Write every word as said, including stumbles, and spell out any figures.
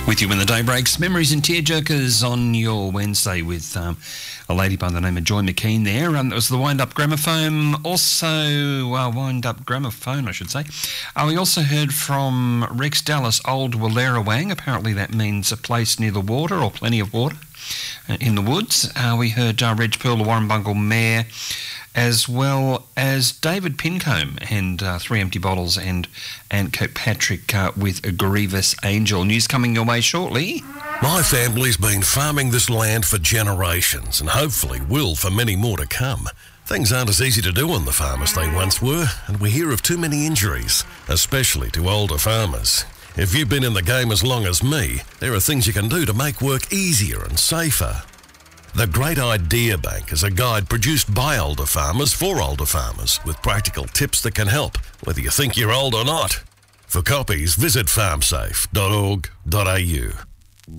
With you when the day breaks, memories and tearjerkers on your Wednesday with um, a lady by the name of Joy McKean there. Um, that was the wind-up gramophone. Also, uh, wind-up gramophone, I should say. Uh, we also heard from Rex Dallas, Old Wallerawang. Apparently that means a place near the water or plenty of water uh, in the woods. Uh, we heard uh, Reg Pearl, the Warrumbungle Mayor, as well as David Pincombe and uh, Three Empty Bottles and Aunt Kirkpatrick uh, with a Grievous Angel. News coming your way shortly. My family's been farming this land for generations and hopefully will for many more to come. Things aren't as easy to do on the farm as they once were, and we hear of too many injuries, especially to older farmers. If you've been in the game as long as me, there are things you can do to make work easier and safer. The Great Idea Bank is a guide produced by older farmers for older farmers with practical tips that can help, whether you think you're old or not. For copies, visit farm safe dot org dot a u.